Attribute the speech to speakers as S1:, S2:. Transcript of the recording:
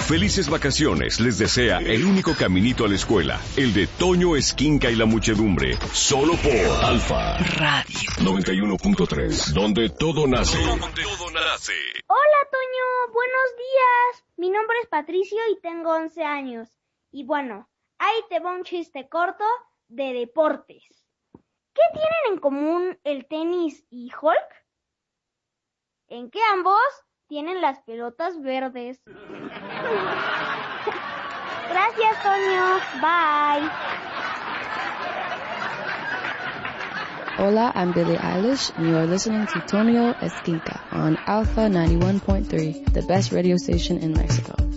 S1: Felices vacaciones les desea el único caminito a la escuela, el de Toño Esquinca y la muchedumbre, solo por Alfa Radio 91.3, donde todo nace.
S2: Hola Toño, buenos días. Mi nombre es Patricio y tengo 11 años. Y bueno, ahí te va un chiste corto de deportes. ¿Qué tienen en común el tenis y Hulk? En que ambos tienen las pelotas verdes. Gracias, Toño. Bye.
S3: Hola, I'm Billie Eilish, and you are listening to Tonio Esquinca on Alpha 91.3, the best radio station in Mexico.